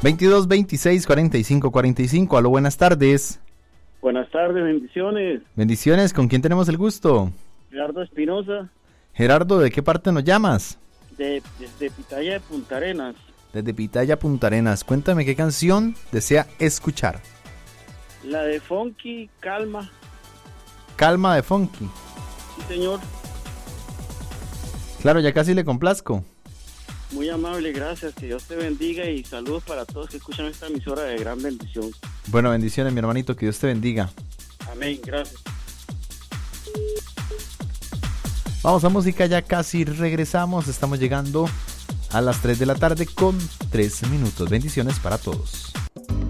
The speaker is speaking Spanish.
22 26 45 45. Aló, buenas tardes. Buenas tardes, bendiciones. Bendiciones, ¿con quién tenemos el gusto? Gerardo Espinosa. Gerardo, ¿de qué parte nos llamas? Desde Pitaya de Punta Arenas. Desde Pitaya, Punta Arenas. Cuéntame qué canción desea escuchar. La de Funky, Calma. Calma de Funky. Sí, señor. Claro, ya casi le complazco. Muy amable, gracias. Que Dios te bendiga y saludos para todos que escuchan esta emisora de gran bendición. Bueno, bendiciones, mi hermanito, que Dios te bendiga. Amén, gracias. Vamos a música, ya casi regresamos. Estamos llegando a las 3 de la tarde con 3 minutos. Bendiciones para todos.